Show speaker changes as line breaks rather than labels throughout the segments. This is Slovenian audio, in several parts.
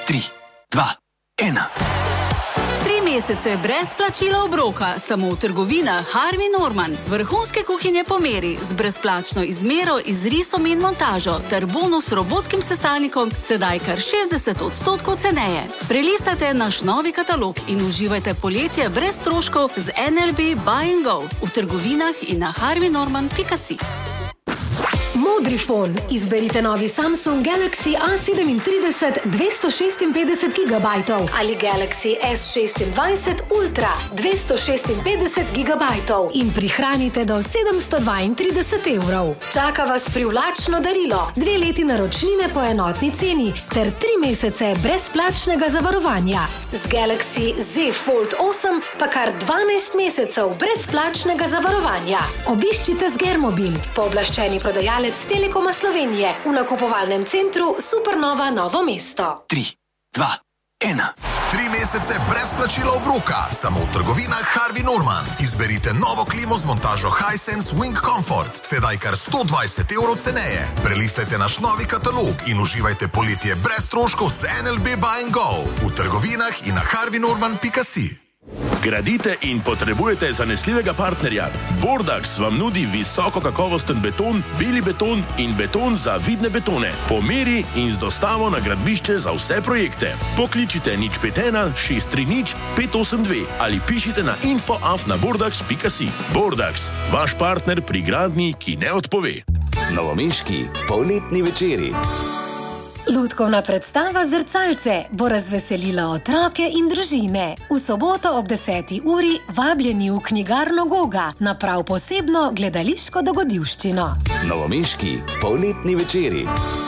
3, 2, 1.
3 mesece brez plačila obroka, samo v trgovinah Harvey Norman. Vrhunske kuhinje po meri, z brezplačno izmero, izrisom in montažo, ter bonus s robotskim sesalnikom, sedaj kar 60% ceneje. Prelistajte naš novi katalog in uživajte poletje brez stroškov z NLB Buy and Go v trgovinah in na harveynorman.si.
Modrifon. Izberite novi Samsung Galaxy A37 256 GB ali Galaxy S26 Ultra 256 GB in prihranite do 732 €. Čaka vas privlačno darilo, 2 leti naročnine po enotni ceni ter 3 mesece brezplačnega zavarovanja. Z Galaxy Z Fold 8 pa kar 12 mesecev brezplačnega zavarovanja. Obiščite Sgermobil, pooblaščeni prodajalec Telekoma Slovenije v nakupovalnem centru Supernova Novo mesto.
3, 2, 1.
3 mesece brez plačila obroka, samo v trgovinah Harvey Norman. Izberite novo klimo z montažo Hisense Wing Comfort, sedaj kar 120 € ceneje. Prelistajte naš novi katalog in uživajte poletje brez stroškov z NLB Buy and Go v trgovinah in na harveynorman.si.
Gradite in potrebujete zanesljivega partnerja? Bordax vam nudi visoko kakovosten beton, beli beton in beton za vidne betone. Po meri in z dostavo na gradbišče za vse projekte. Pokličite 051 630 582 ali pišite na info@bordax.si. Bordax, vaš partner pri gradnji, ki ne odpove.
Novomeški polletni večeri.
Lutkovna predstava Zrcalce bo razveselila otroke in družine. V soboto ob 10. uri vabljeni v knjigarno Goga na prav posebno gledališko dogodivščino.
Novomeški polletni večeri.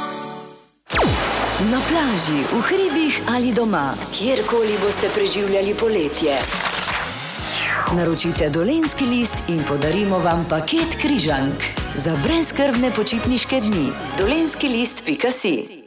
Na plaži, v hribih ali doma, kjerkoli boste preživljali poletje. Naročite Dolenjski list in podarimo vam paket križank za brezskrbne počitniške dni. dolenjskilist.si